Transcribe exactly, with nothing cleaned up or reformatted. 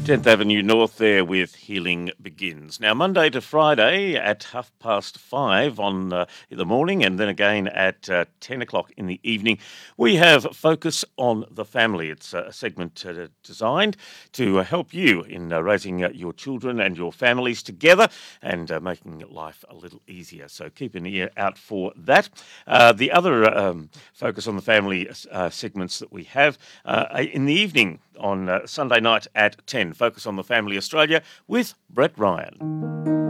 tenth Avenue North there with Healing Begins. Now, Monday to Friday at half past five on uh, in the morning and then again at uh, ten o'clock in the evening, we have Focus on the Family. It's a segment uh, designed to uh, help you in uh, raising uh, your children and your families together and uh, making life a little easier. So keep an ear out for that. Uh, the other um, Focus on the Family uh, segments that we have uh, in the evening on uh, Sunday night at ten. Focus on the Family Australia with Brett Ryan.